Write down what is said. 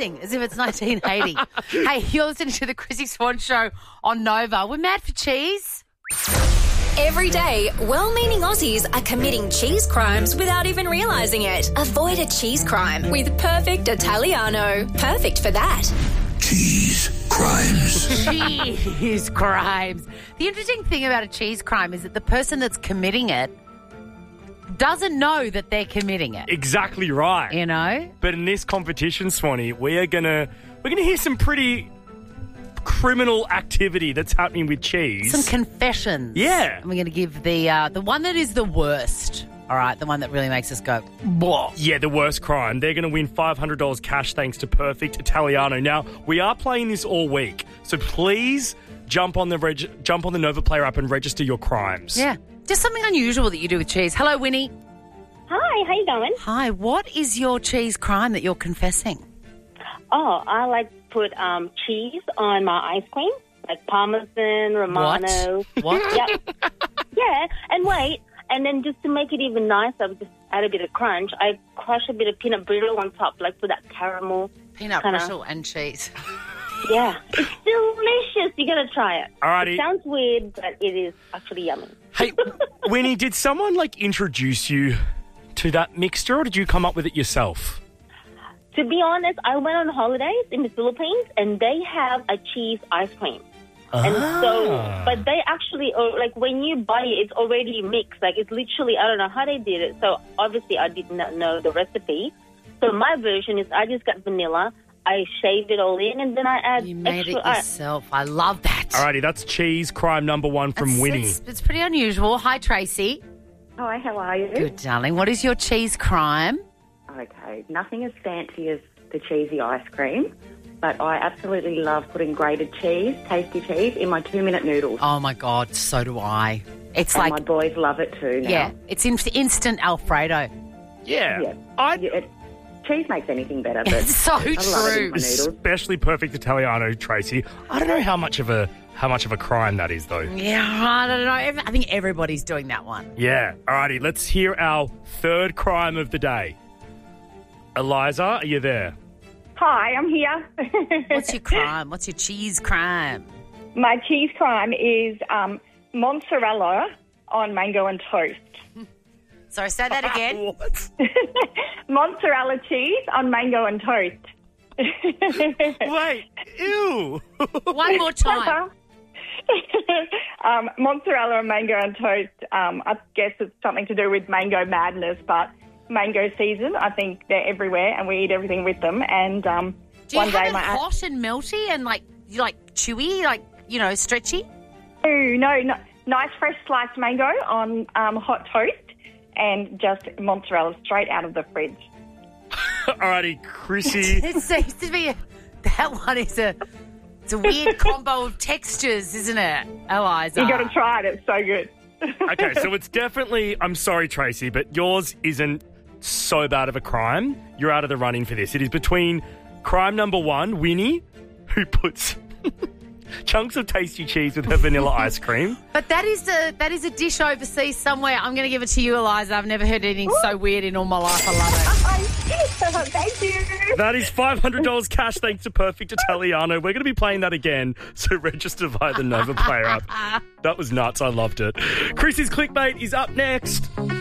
dancing as if it's 1980. Hey, you're listening to the Chrissy Swan Show on Nova. We're mad for cheese. Every day, well-meaning Aussies are committing cheese crimes without even realising it. Avoid a cheese crime with Perfect Italiano. Perfect for that. Cheese crimes. Cheese crimes. The interesting thing about a cheese crime is that the person that's committing it doesn't know that they're committing it. Exactly right. You know? But in this competition, Swanee, we're gonna hear some pretty criminal activity that's happening with cheese. Some confessions. Yeah. And we're going to give the one that is the worst. All right, the one that really makes us go, whoa. Yeah, the worst crime. They're going to win $500 cash thanks to Perfect Italiano. Now, we are playing this all week, so please jump on the Nova Player app and register your crimes. Yeah. Just something unusual that you do with cheese. Hello, Winnie. Hi, how you going? Hi, what is your cheese crime that you're confessing? Oh, I like to put cheese on my ice cream, like Parmesan, Romano. What? Yep. Yeah, and wait, and then just to make it even nicer, just add a bit of crunch. I crush a bit of peanut brittle on top, like for that caramel. Peanut brittle and cheese. Yeah, it's delicious. You got to try it. Alrighty. It sounds weird, but it is actually yummy. Hey, Winnie, did someone introduce you to that mixture, or did you come up with it yourself? To be honest, I went on holidays in the Philippines, and they have a cheese ice cream. And so, but they actually, when you buy it, it's already mixed. Like, it's literally, I don't know how they did it. So, obviously, I did not know the recipe. So, my version is I just got vanilla. I shaved it all in, and then I add You made extra it yourself. I love that. Alrighty, that's cheese crime number one from Winnie. It's pretty unusual. Hi, Tracy. Hi, how are you? Good, darling. What is your cheese crime? Okay, nothing as fancy as the cheesy ice cream, but I absolutely love putting grated cheese, tasty cheese, in my 2-minute noodles. Oh, my God, so do I. It's and like... my boys love it too now. Yeah, it's instant Alfredo. Yeah. Cheese makes anything better, but It's so I love it in true. my noodles. Especially Perfect Italiano, Tracy. I don't know how much of a crime that is, though. Yeah, I don't know. I think everybody's doing that one. Yeah. Alrighty, let's hear our third crime of the day. Eliza, are you there? Hi, I'm here. What's your crime? What's your cheese crime? My cheese crime is mozzarella on mango and toast. Sorry, say that again. What? Mozzarella cheese on mango and toast. Wait, ew. One more time. Mozzarella and mango and toast. I guess it's something to do with mango madness, but mango season, I think they're everywhere and we eat everything with them. And Do you one have day it my hot and melty and chewy, stretchy? No, nice fresh sliced mango on hot toast and just mozzarella straight out of the fridge. Alrighty, Chrissy. It seems to be that one is it's a weird combo of textures, isn't it, Eliza? You got to try it. It's so good. Okay, so it's definitely, I'm sorry, Tracy, but yours isn't so bad of a crime. You're out of the running for this. It is between crime number one, Winnie, who puts chunks of tasty cheese with her vanilla ice cream. But that is a dish overseas somewhere. I'm going to give it to you, Eliza. I've never heard anything so weird in all my life. I love it. Thank you. That is $500 cash thanks to Perfect Italiano. We're going to be playing that again, so register via the Nova Player app. That was nuts. I loved it. Chrissy's Clickbait is up next.